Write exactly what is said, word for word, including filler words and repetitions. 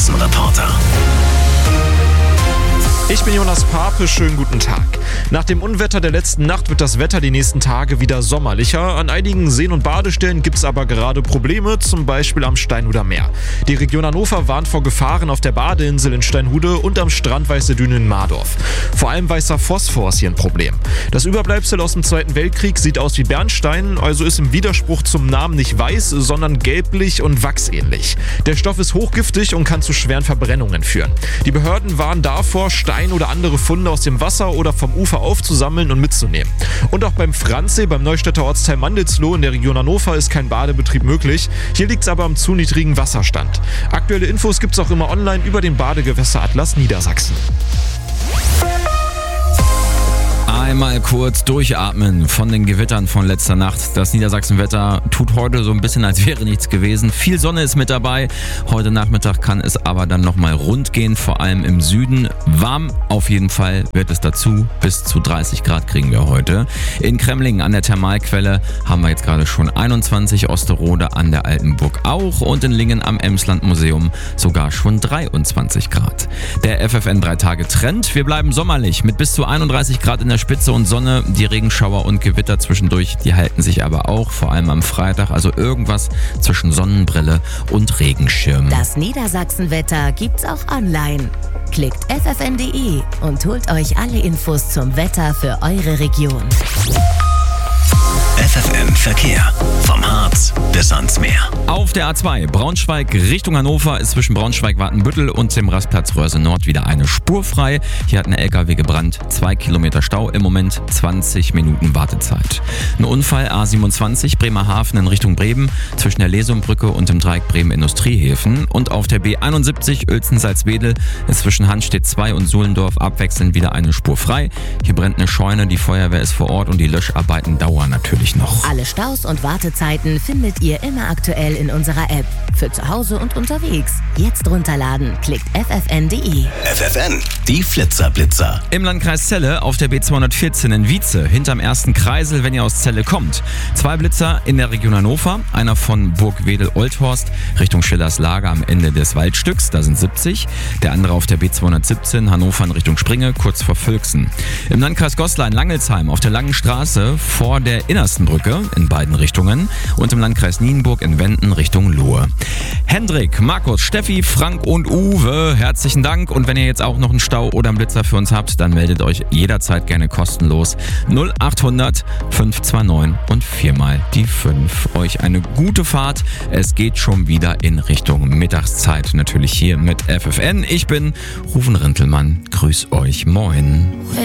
Niedersachsen-Reporter. Ich bin Jonas Pape, schönen guten Tag. Nach dem Unwetter der letzten Nacht wird das Wetter die nächsten Tage wieder sommerlicher. An einigen Seen und Badestellen gibt es aber gerade Probleme, zum Beispiel am Steinhuder Meer. Die Region Hannover warnt vor Gefahren auf der Badeinsel in Steinhude und am Strand Weiße Düne in Mardorf. Vor allem weißer Phosphor ist hier ein Problem. Das Überbleibsel aus dem Zweiten Weltkrieg sieht aus wie Bernstein, also ist im Widerspruch zum Namen nicht weiß, sondern gelblich und wachsähnlich. Der Stoff ist hochgiftig und kann zu schweren Verbrennungen führen. Die Behörden warnen davor, Stein oder andere Funde aus dem Wasser oder vom Ufer aufzusammeln und mitzunehmen. Und auch beim Franzsee, beim Neustädter Ortsteil Mandelsloh in der Region Hannover, ist kein Badebetrieb möglich. Hier liegt es aber am zu niedrigen Wasserstand. Aktuelle Infos gibt es auch immer online über den Badegewässeratlas Niedersachsen. Einmal kurz durchatmen von den Gewittern von letzter Nacht. Das Niedersachsenwetter tut heute so ein bisschen, als wäre nichts gewesen. Viel Sonne ist mit dabei. Heute Nachmittag kann es aber dann nochmal rund gehen, vor allem im Süden. Warm auf jeden Fall wird es dazu. Bis zu dreißig Grad kriegen wir heute. In Kremlingen an der Thermalquelle haben wir jetzt gerade schon einundzwanzig, Osterode an der Altenburg auch und in Lingen am Emsland-Museum sogar schon dreiundzwanzig Grad. Der F F N drei Tage Trend. Wir bleiben sommerlich mit bis zu einunddreißig Grad in der Spitze und Sonne. Die Regenschauer und Gewitter zwischendurch, die halten sich aber auch, vor allem am Freitag. Also irgendwas zwischen Sonnenbrille und Regenschirm. Das Niedersachsenwetter gibt's auch online. Klickt f f n punkt d e und holt euch alle Infos zum Wetter für eure Region. F F N Verkehr. Vom Harz bis ans Meer. Auf der A zwei Braunschweig Richtung Hannover ist zwischen Braunschweig-Wartenbüttel und dem Rastplatz Röhrse Nord wieder eine Spur frei. Hier hat ein L K W gebrannt. Zwei Kilometer Stau im Moment, zwanzig Minuten Wartezeit. Ein Unfall A siebenundzwanzig Bremerhaven in Richtung Bremen zwischen der Lesumbrücke und dem Dreieck Bremen Industriehäfen. Und auf der B einundsiebzig Uelzen-Salzwedel ist zwischen Hanstedt zwei und Suhlendorf abwechselnd wieder eine Spur frei. Hier brennt eine Scheune, die Feuerwehr ist vor Ort und die Löscharbeiten dauern natürlich noch. Alle Staus und Wartezeiten findet ihr immer aktuell in unserer App. Für zu Hause und unterwegs. Jetzt runterladen. Klickt f f n punkt d e. F F N, die Flitzerblitzer. Im Landkreis Celle auf der B zweihundertvierzehn in Wietze, hinterm ersten Kreisel, wenn ihr aus Celle kommt. Zwei Blitzer in der Region Hannover, einer von Burg-Wedel-Olthorst Richtung Schillers Lager am Ende des Waldstücks, da sind siebzig. Der andere auf der B zweihundertsiebzehn Hannover in Richtung Springe, kurz vor Völksen. Im Landkreis Goslar in Langelsheim auf der Langen Straße vor der Innersten Brücke in beiden Richtungen und im Landkreis Nienburg in Wenden Richtung Lohe. Hendrik, Markus, Steffi, Frank und Uwe, herzlichen Dank. Und wenn ihr jetzt auch noch einen Stau oder einen Blitzer für uns habt, dann meldet euch jederzeit gerne kostenlos null achthundert fünfhundertneunundzwanzig und viermal die fünf. Euch eine gute Fahrt. Es geht schon wieder in Richtung Mittagszeit, natürlich hier mit F F N. Ich bin Rufen Rintelmann. Grüß euch, moin.